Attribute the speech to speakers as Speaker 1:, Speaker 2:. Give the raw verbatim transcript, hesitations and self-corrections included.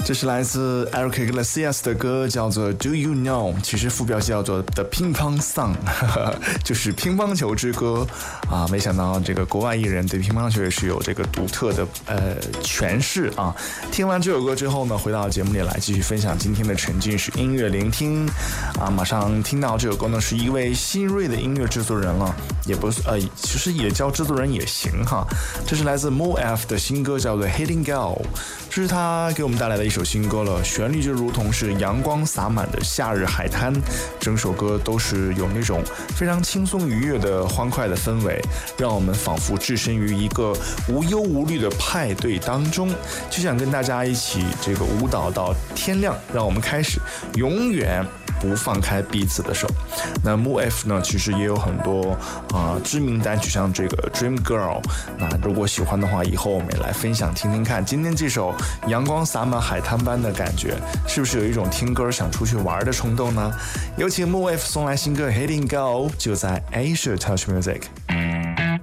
Speaker 1: 这是来自 Eric Iglesias 的歌，叫做 Do You Know， 其实副标题叫做 The Ping Pong Song， 就是乒乓球之歌啊。没想到这个国外艺人对乒乓球也是有这个独特的呃诠释啊。听完这首歌之后呢，回到节目里来继续分享今天的沉浸式音乐聆听啊。马上听到这首歌呢，是一位新锐的音乐制作人了，也不是呃，其实也叫制作人也行哈。这是来自 Mo F 的新歌，叫做 Hitting Girl， 这是他给我们带来的一首新歌了，旋律就如同是阳光洒满的夏日海滩，整首歌都是有那种非常轻松愉悦的欢快的氛围，让我们仿佛置身于一个无忧无虑的派对当中，就想跟大家一起这个舞蹈到天亮，让我们开始永远不放开彼此的手。那 Mo F 呢，其实也有很多啊、呃、知名单曲，像这个 Dream Girl。那如果喜欢的话，以后我们也来分享听听看。今天这首阳光洒满海滩般的感觉，是不是有一种听歌想出去玩的冲动呢？有请 Mo F 送来新歌 Hitting Go， 就在 Asia Touch Music。